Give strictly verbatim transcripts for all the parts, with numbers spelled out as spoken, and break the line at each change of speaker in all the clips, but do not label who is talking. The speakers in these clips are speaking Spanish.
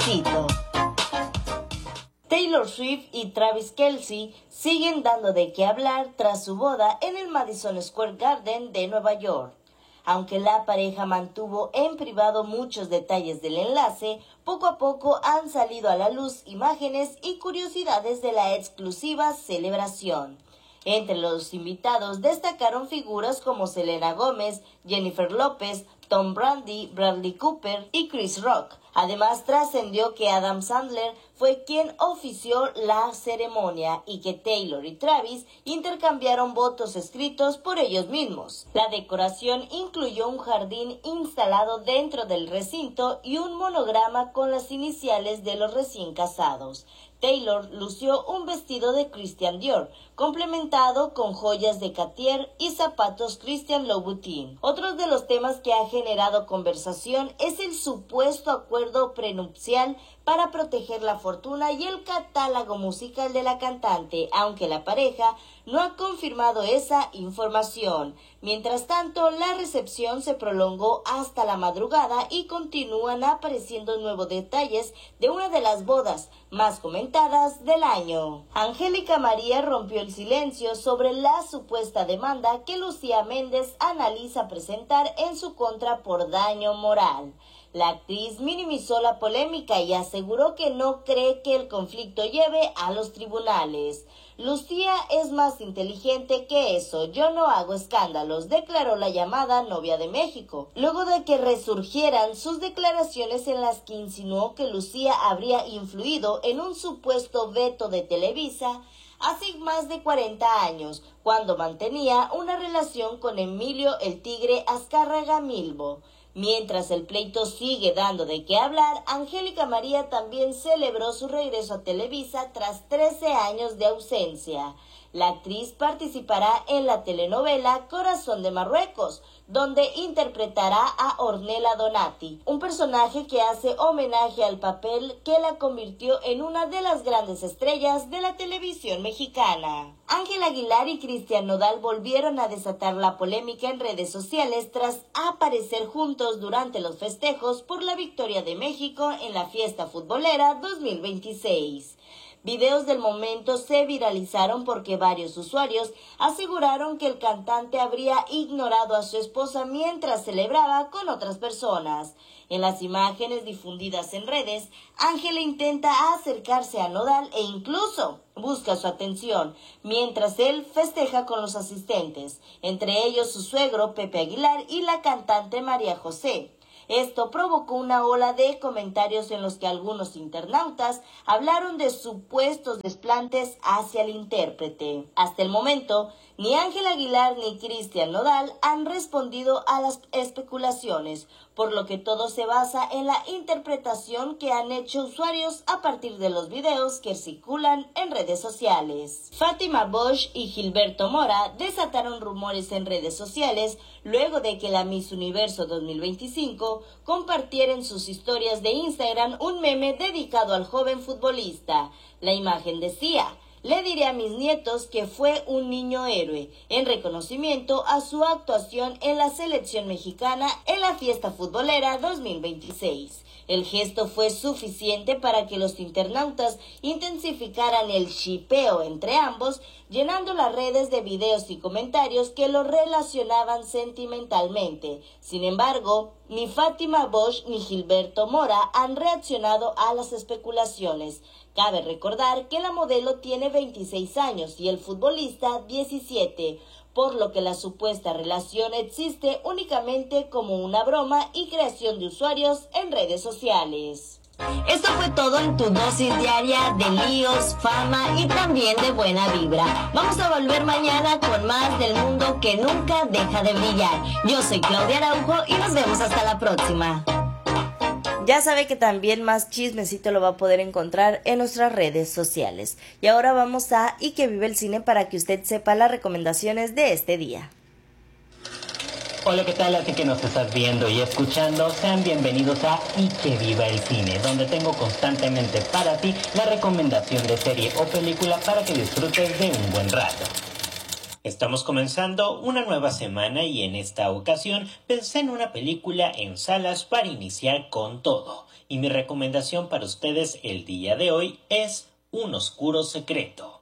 chismecito. Taylor Swift y Travis Kelce siguen dando de qué hablar tras su boda en el Madison Square Garden de Nueva York. Aunque la pareja mantuvo en privado muchos detalles del enlace, poco a poco han salido a la luz imágenes y curiosidades de la exclusiva celebración. Entre los invitados destacaron figuras como Selena Gómez, Jennifer López, Tom Brady, Bradley Cooper y Chris Rock. Además, trascendió que Adam Sandler fue quien ofició la ceremonia y que Taylor y Travis intercambiaron votos escritos por ellos mismos. La decoración incluyó un jardín instalado dentro del recinto y un monograma con las iniciales de los recién casados. Taylor lució un vestido de Christian Dior, complementado con joyas de Cartier y zapatos Christian Louboutin. Otro de los temas que ha generado conversación es el supuesto acuerdo prenupcial para proteger la fortuna y el catálogo musical de la cantante, aunque la pareja no ha confirmado esa información. Mientras tanto, la recepción se prolongó hasta la madrugada y continúan apareciendo nuevos detalles de una de las bodas más comentadas del año. Angélica María rompió el silencio sobre la supuesta demanda que Lucía Méndez analiza presentar en su contra por daño moral. La actriz minimizó la polémica y aseguró que no cree que el conflicto lleve a los tribunales. Lucía es más inteligente que eso, yo no hago escándalos, declaró la llamada novia de México, luego de que resurgieran sus declaraciones en las que insinuó que Lucía habría influido en un supuesto veto de Televisa hace más de cuarenta años, cuando mantenía una relación con Emilio el Tigre Azcárraga Milbo. Mientras el pleito sigue dando de qué hablar, Angélica María también celebró su regreso a Televisa tras trece años de ausencia. La actriz participará en la telenovela Corazón de Marruecos, donde interpretará a Ornella Donati, un personaje que hace homenaje al papel que la convirtió en una de las grandes estrellas de la televisión mexicana. Ángel Aguilar y Cristian Nodal volvieron a desatar la polémica en redes sociales tras aparecer juntos durante los festejos por la victoria de México en la fiesta futbolera dos mil veintiséis. Videos del momento se viralizaron porque varios usuarios aseguraron que el cantante habría ignorado a su esposa mientras celebraba con otras personas. En las imágenes difundidas en redes, Ángela intenta acercarse a Nodal e incluso busca su atención, mientras él festeja con los asistentes, entre ellos su suegro Pepe Aguilar y la cantante María José. Esto provocó una ola de comentarios en los que algunos internautas hablaron de supuestos desplantes hacia el intérprete. Hasta el momento, ni Ángel Aguilar ni Cristian Nodal han respondido a las especulaciones, por lo que todo se basa en la interpretación que han hecho usuarios a partir de los videos que circulan en redes sociales. Fátima Bosch y Gilberto Mora desataron rumores en redes sociales luego de que la Miss Universo dos mil veinticinco compartiera en sus historias de Instagram un meme dedicado al joven futbolista. La imagen decía: le diré a mis nietos que fue un niño héroe, en reconocimiento a su actuación en la selección mexicana en la fiesta futbolera dos mil veintiséis. El gesto fue suficiente para que los internautas intensificaran el shipeo entre ambos, llenando las redes de videos y comentarios que los relacionaban sentimentalmente. Sin embargo, ni Fátima Bosch ni Gilberto Mora han reaccionado a las especulaciones. Cabe recordar que la modelo tiene veintiséis años y el futbolista diecisiete, por lo que la supuesta relación existe únicamente como una broma y creación de usuarios en redes sociales. Esto fue todo en tu dosis diaria de líos, fama y también de buena vibra. Vamos a volver mañana con más del mundo que nunca deja de brillar. Yo soy Claudia Araujo y nos vemos hasta la próxima. Ya sabe que también más chismecito lo va a poder encontrar en nuestras redes sociales. Y ahora vamos a Y que vive el cine para que usted sepa las recomendaciones de este día.
Hola, ¿qué tal? Así que nos estás viendo y escuchando, sean bienvenidos a Y que viva el cine, donde tengo constantemente para ti la recomendación de serie o película para que disfrutes de un buen rato. Estamos comenzando una nueva semana y en esta ocasión pensé en una película en salas para iniciar con todo. y mi recomendación para ustedes el día de hoy es Un oscuro secreto.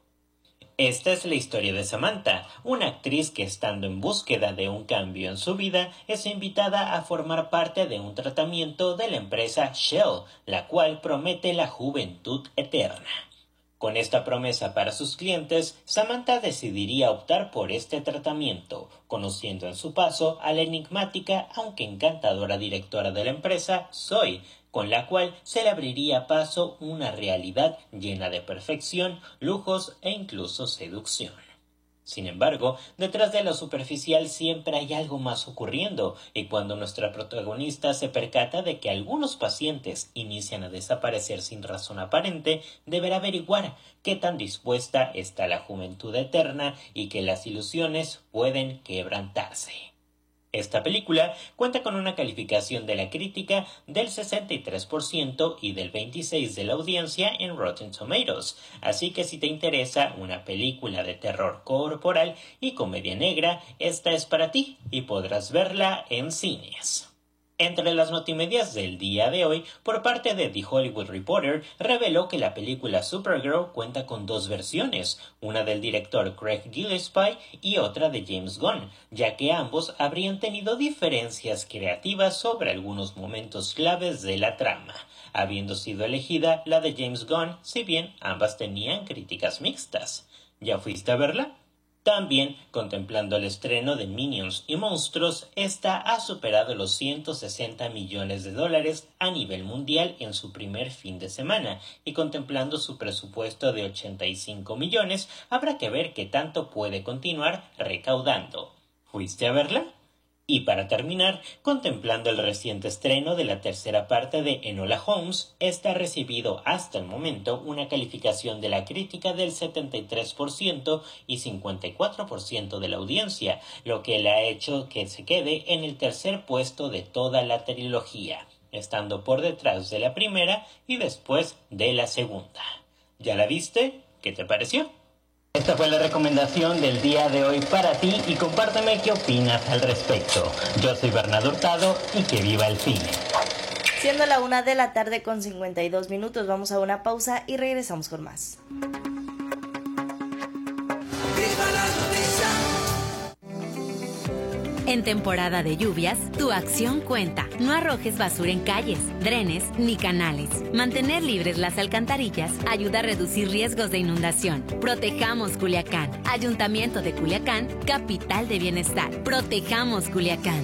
Esta es la historia de Samantha, una actriz que estando en búsqueda de un cambio en su vida es invitada a formar parte de un tratamiento de la empresa Shell, la cual promete la juventud eterna. Con esta promesa para sus clientes, Samantha decidiría optar por este tratamiento, conociendo en su paso a la enigmática aunque encantadora directora de la empresa, Zoe, con la cual se le abriría paso una realidad llena de perfección, lujos e incluso seducción. Sin embargo, detrás de lo superficial siempre hay algo más ocurriendo, y cuando nuestra protagonista se percata de que algunos pacientes inician a desaparecer sin razón aparente, deberá averiguar qué tan dispuesta está la juventud eterna y que las ilusiones pueden quebrantarse. Esta película cuenta con una calificación de la crítica del sesenta y tres por ciento y del veintiséis por ciento de la audiencia en Rotten Tomatoes, así que si te interesa una película de terror corporal y comedia negra, esta es para ti y podrás verla en cines. Entre las notimedias del día de hoy, por parte de The Hollywood Reporter, reveló que la película Supergirl cuenta con dos versiones, una del director Craig Gillespie y otra de James Gunn, ya que ambos habrían tenido diferencias creativas sobre algunos momentos claves de la trama, habiendo sido elegida la de James Gunn, si bien ambas tenían críticas mixtas. ¿Ya fuiste a verla? También, contemplando el estreno de Minions y Monstruos, esta ha superado los ciento sesenta millones de dólares a nivel mundial en su primer fin de semana, y contemplando su presupuesto de ochenta y cinco millones, habrá que ver qué tanto puede continuar recaudando. ¿Fuiste a verla? Y para terminar, contemplando el reciente estreno de la tercera parte de Enola Holmes, esta ha recibido hasta el momento una calificación de la crítica del setenta y tres por ciento y cincuenta y cuatro por ciento de la audiencia, lo que le ha hecho que se quede en el tercer puesto de toda la trilogía, estando por detrás de la primera y después de la segunda. ¿Ya la viste? ¿Qué te pareció? Esta fue la recomendación del día de hoy para ti y compárteme qué opinas al respecto. Yo soy Bernardo Hurtado y que viva el cine.
Siendo la una de la tarde con cincuenta y dos minutos, vamos a una pausa y regresamos con más.
En temporada de lluvias, tu acción cuenta. No arrojes basura en calles, drenes ni canales. Mantener libres las alcantarillas ayuda a reducir riesgos de inundación. Protejamos Culiacán. Ayuntamiento de Culiacán, capital de bienestar. Protejamos Culiacán.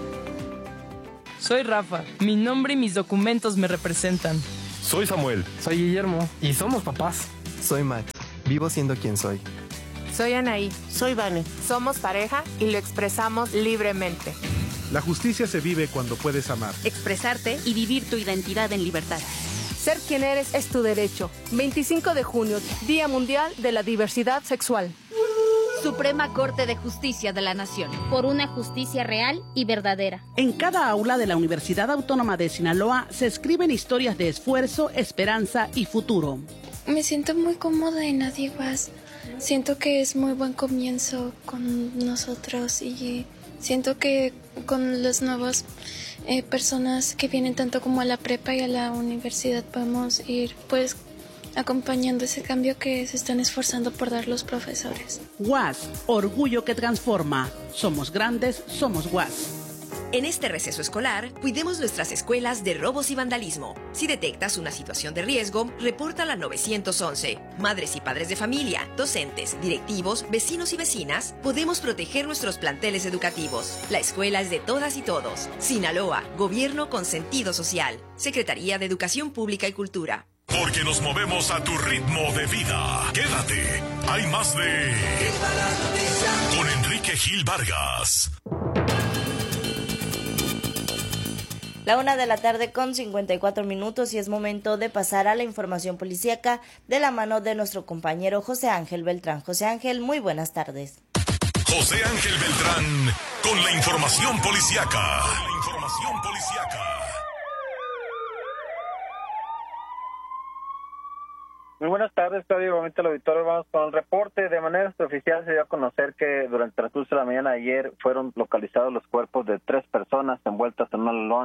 Soy Rafa. Mi nombre y mis documentos me representan.
Soy Samuel.
Soy Guillermo.
Y somos papás.
Soy Max. Vivo siendo quien soy.
Soy Anaí.
Soy Vane.
Somos pareja y lo expresamos libremente.
La justicia se vive cuando puedes amar,
expresarte y vivir tu identidad en libertad.
Ser quien eres es tu derecho. veinticinco de junio, Día Mundial de la Diversidad Sexual.
Suprema Corte de Justicia de la Nación.
Por una justicia real y verdadera.
En cada aula de la Universidad Autónoma de Sinaloa se escriben historias de esfuerzo, esperanza y futuro.
Me siento muy cómoda en Adiguas. Siento que es muy buen comienzo con nosotros y siento que con las nuevas eh, personas que vienen tanto como a la prepa y a la universidad podemos ir pues acompañando ese cambio que se están esforzando por dar los profesores.
U A S, orgullo que transforma. Somos grandes, somos U A S.
En este receso escolar, cuidemos nuestras escuelas de robos y vandalismo. Si detectas una situación de riesgo, repórtala al nueve once. Madres y padres de familia, docentes, directivos, vecinos y vecinas, podemos proteger nuestros planteles educativos. La escuela es de todas y todos. Sinaloa, Gobierno con sentido social. Secretaría de Educación Pública y Cultura.
Porque nos movemos a tu ritmo de vida. Quédate. Hay más de... Con Enrique Gil Vargas.
La una de la tarde con cincuenta y cuatro minutos y es momento de pasar a la información policíaca de la mano de nuestro compañero José Ángel Beltrán. José Ángel, muy buenas tardes.
José Ángel Beltrán con la información policíaca. La información policíaca.
Muy buenas tardes, Claudio. Obviamente el auditorio, vamos con el reporte. De manera oficial se dio a conocer que durante el transcurso de la mañana de ayer fueron localizados los cuerpos de tres personas envueltas en una lona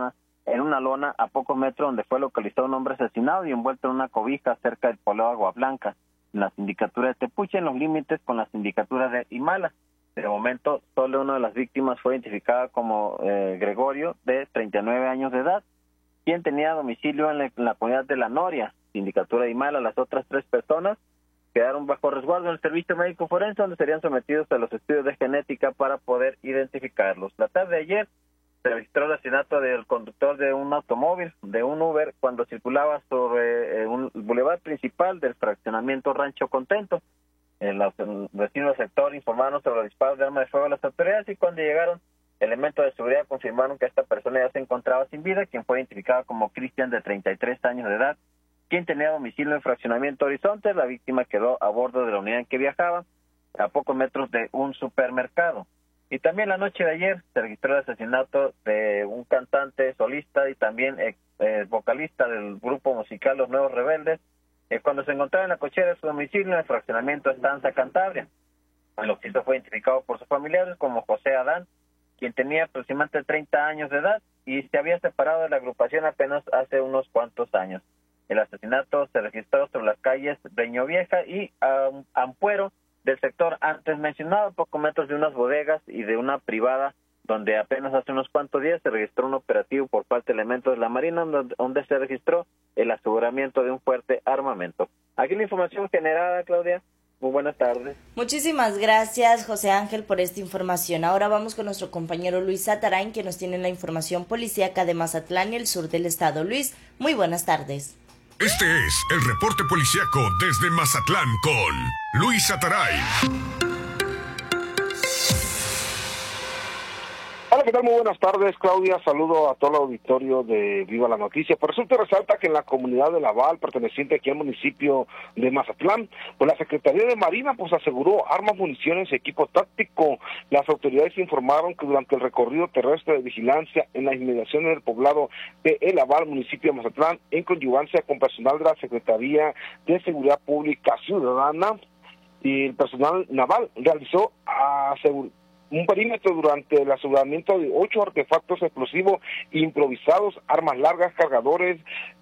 en una lona a pocos metros donde fue localizado un hombre asesinado y envuelto en una cobija cerca del poblado Agua Blanca, en la sindicatura de Tepuche, en los límites con la sindicatura de Imala. De momento, solo una de las víctimas fue identificada como eh, Gregorio, de treinta y nueve años de edad, quien tenía domicilio en la, en la comunidad de La Noria, sindicatura de Imala. Las otras tres personas quedaron bajo resguardo en el servicio médico forense, donde serían sometidos a los estudios de genética para poder identificarlos. La tarde de ayer se registró el asesinato del conductor de un automóvil, de un Uber, cuando circulaba sobre eh, un bulevar principal del fraccionamiento Rancho Contento. El, el vecinos del sector informaron sobre los disparos de arma de fuego a las autoridades, y cuando llegaron elementos de seguridad confirmaron que esta persona ya se encontraba sin vida, quien fue identificada como Cristian, de treinta y tres años de edad, quien tenía domicilio en fraccionamiento Horizonte. La víctima quedó a bordo de la unidad en que viajaba, a pocos metros de un supermercado. Y también la noche de ayer se registró el asesinato de un cantante solista y también eh, eh, vocalista del grupo musical Los Nuevos Rebeldes, eh, cuando se encontraba en la cochera de su domicilio en el fraccionamiento Estanza Cantabria. El occiso fue identificado por sus familiares como José Adán, quien tenía aproximadamente treinta años de edad y se había separado de la agrupación apenas hace unos cuantos años. El asesinato se registró sobre las calles Breño Vieja y um, Ampuero, del sector antes mencionado, a pocos metros de unas bodegas y de una privada, donde apenas hace unos cuantos días se registró un operativo por parte de elementos de la Marina, donde, donde se registró el aseguramiento de un fuerte armamento. Aquí la información generada, Claudia. Muy buenas tardes.
Muchísimas gracias, José Ángel, por esta información. Ahora vamos con nuestro compañero Luis Atarain, que nos tiene la información policíaca de Mazatlán y el sur del estado. Luis, muy buenas tardes.
Este es el reporte policíaco desde Mazatlán con Luis Ataray.
Hola, ¿qué tal? Muy buenas tardes, Claudia. Saludo a todo el auditorio de Viva la Noticia. Pues resulta y resalta que en la comunidad de Laval, perteneciente aquí al municipio de Mazatlán, pues la Secretaría de Marina pues aseguró armas, municiones y equipo táctico. Las autoridades informaron que durante el recorrido terrestre de vigilancia en las inmediaciones del poblado de El Laval, municipio de Mazatlán, en conjugancia con personal de la Secretaría de Seguridad Pública Ciudadana y el personal naval, realizó aseguración un perímetro durante el aseguramiento de ocho artefactos explosivos improvisados, armas largas, cargadores,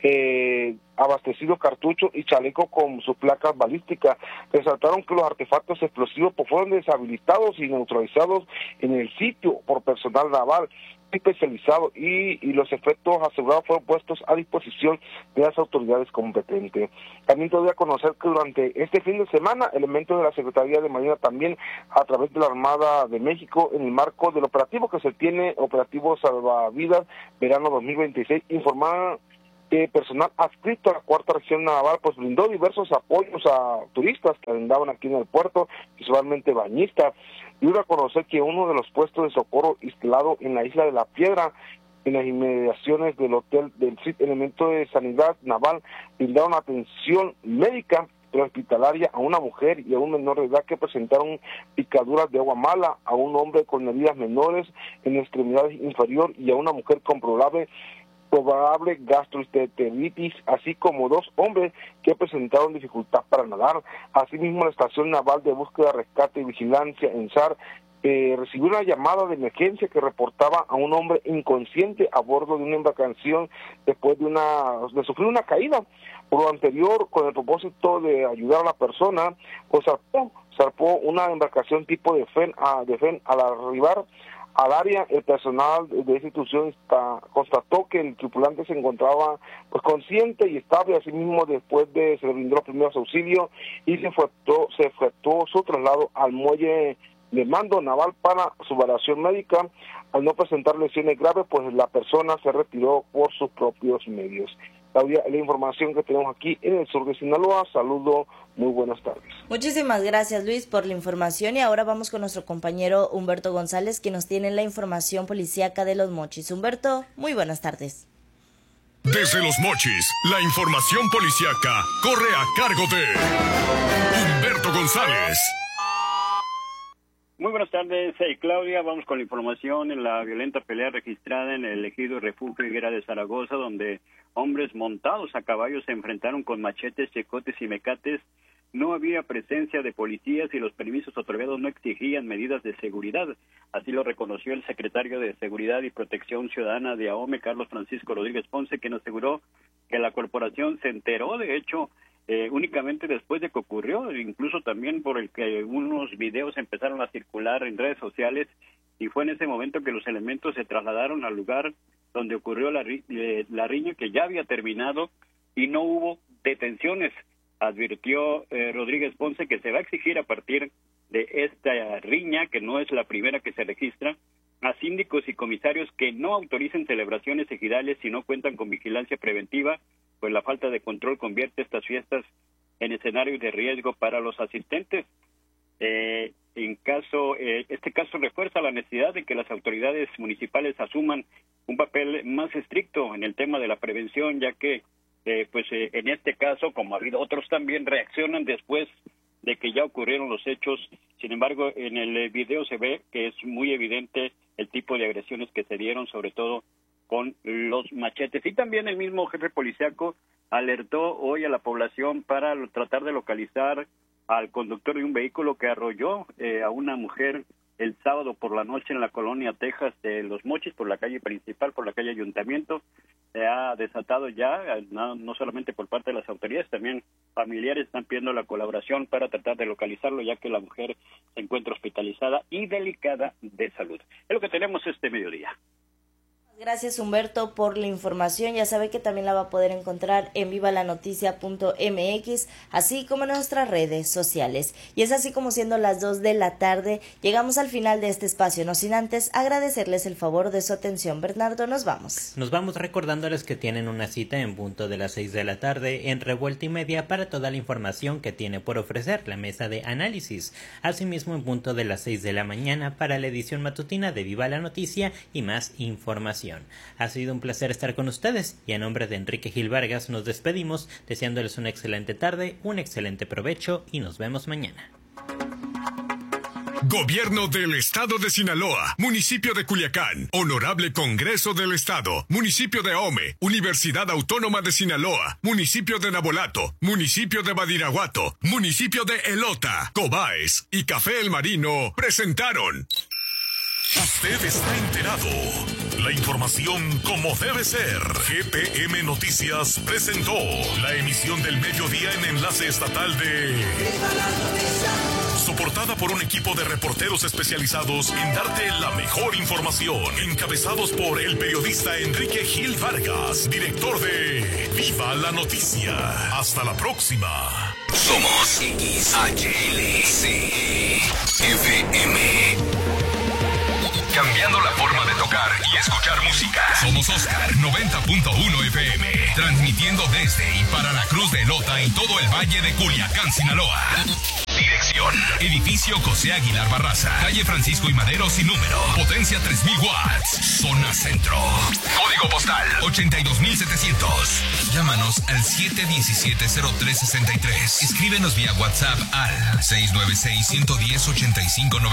eh, abastecidos cartuchos y chalecos con sus placas balísticas. Resaltaron que los artefactos explosivos pues, fueron deshabilitados y neutralizados en el sitio por personal naval especializado y, y los efectos asegurados fueron puestos a disposición de las autoridades competentes. También te doy a conocer que durante este fin de semana elementos de la Secretaría de Marina también a través de la Armada de México en el marco del operativo que se tiene, operativo Salvavidas verano dos mil veintiséis, informaron que personal adscrito a la cuarta región naval pues brindó diversos apoyos a turistas que andaban aquí en el puerto, principalmente bañistas. Y uno a conocer que uno de los puestos de socorro instalado en la isla de La Piedra, en las inmediaciones del hotel del elemento de sanidad naval, brindaron atención médica hospitalaria a una mujer y a un menor de edad que presentaron picaduras de agua mala, a un hombre con heridas menores en extremidades inferior y a una mujer con probable probable gastroenteritis, así como dos hombres que presentaron dificultad para nadar. Asimismo, la Estación Naval de Búsqueda, Rescate y Vigilancia en S A R eh, recibió una llamada de emergencia que reportaba a un hombre inconsciente a bordo de una embarcación después de una de sufrir una caída. Por lo anterior, con el propósito de ayudar a la persona, pues zarpó, zarpó una embarcación tipo de FEN a, de FEN al arribar al área. El personal de esa institución está, constató que el tripulante se encontraba pues consciente y estable. Asimismo, después de se le brindó los primeros auxilios y se efectuó, se efectuó su traslado al muelle de mando naval para su evaluación médica. Al no presentar lesiones graves, pues la persona se retiró por sus propios medios. Claudia, la información que tenemos aquí en el sur de Sinaloa. Saludo, muy buenas tardes.
Muchísimas gracias, Luis, por la información. Y ahora vamos con nuestro compañero Humberto González, que nos tiene la información policíaca de Los Mochis. Humberto, muy buenas tardes.
Desde Los Mochis, la información policíaca corre a cargo de Humberto González.
Muy buenas tardes, hey, Claudia. Vamos con la información en la violenta pelea registrada en el ejido Refugio Higuera de Zaragoza, donde hombres montados a caballos se enfrentaron con machetes, checotes y mecates no había presencia de policías y los permisos otorgados no exigían medidas de seguridad. Así lo reconoció el secretario de Seguridad y Protección Ciudadana de AOME, Carlos Francisco Rodríguez Ponce, quien aseguró que la corporación se enteró, de hecho, eh, únicamente después de que ocurrió, incluso también por el que unos videos empezaron a circular en redes sociales, y fue en ese momento que los elementos se trasladaron al lugar donde ocurrió la, eh, la riña, que ya había terminado y no hubo detenciones. Advirtió eh, Rodríguez Ponce que se va a exigir a partir de esta riña, que no es la primera que se registra, a síndicos y comisarios que no autoricen celebraciones ejidales si no cuentan con vigilancia preventiva, pues la falta de control convierte estas fiestas en escenarios de riesgo para los asistentes. Eh, en caso, eh, este caso refuerza la necesidad de que las autoridades municipales asuman un papel más estricto en el tema de la prevención, ya que Eh, pues eh, en este caso, como ha habido otros también, reaccionan después de que ya ocurrieron los hechos. Sin embargo, en el video se ve que es muy evidente el tipo de agresiones que se dieron, sobre todo con los machetes. Y también el mismo jefe policíaco alertó hoy a la población para tratar de localizar al conductor de un vehículo que arrolló eh, a una mujer el sábado por la noche en la colonia Texas de Los Mochis, por la calle principal, por la calle Ayuntamiento. Se ha desatado ya, no, no solamente por parte de las autoridades, también familiares están pidiendo la colaboración para tratar de localizarlo, ya que la mujer se encuentra hospitalizada y delicada de salud. Es lo que tenemos este mediodía.
Gracias, Humberto, por la información. Ya sabe que también la va a poder encontrar en viva la noticia punto m x, así como en nuestras redes sociales. Y es así como, siendo las dos de la tarde, llegamos al final de este espacio, no sin antes agradecerles el favor de su atención. Bernardo, nos vamos.
Nos vamos recordándoles que tienen una cita en punto de las seis de la tarde en Revuelta y Media para toda la información que tiene por ofrecer la mesa de análisis. Asimismo, en punto de las seis de la mañana para la edición matutina de Viva la Noticia y más información. Ha sido un placer estar con ustedes y a nombre de Enrique Gil Vargas nos despedimos deseándoles una excelente tarde, un excelente provecho y nos vemos mañana.
Gobierno del Estado de Sinaloa, Municipio de Culiacán, Honorable Congreso del Estado, Municipio de Ahome, Universidad Autónoma de Sinaloa, Municipio de Nabolato, Municipio de Badiraguato, Municipio de Elota, Cobaes y Café El Marino presentaron. Usted está enterado. La información como debe ser. G P M Noticias presentó la emisión del mediodía en enlace estatal de... Soportada por un equipo de reporteros especializados en darte la mejor información. Encabezados por el periodista Enrique Gil Vargas, director de Viva la Noticia. Hasta la próxima.
Somos X H L C F M. Cambiando la forma de tocar y escuchar música. Somos Oscar noventa punto uno F M. Transmitiendo desde y para la Cruz de Elota y todo el Valle de Culiacán, Sinaloa. Dirección: Edificio José Aguilar Barraza, calle Francisco y Madero sin número. Potencia tres mil watts. Zona Centro. Código postal ochenta y dos mil setecientos. Llámanos al siete uno siete cero tres seis tres. Escríbenos vía WhatsApp al seis nueve seis uno uno cero ocho cinco nueve.